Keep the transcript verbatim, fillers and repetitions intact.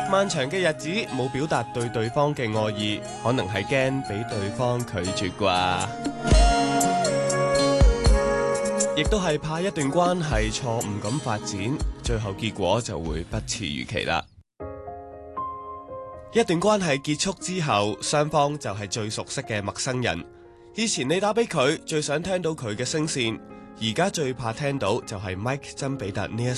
漫長嘅日子冇表達對對方嘅愛意，可能係驚俾對方拒絕啩，亦都係怕一段關係錯誤咁發展，最後結果就會不似預期啦。一段關係結束之後，雙方就係最熟悉嘅陌生人。以前你打俾佢，最想聽到佢嘅聲線，而家最怕聽到就係 Mike 曾比特呢一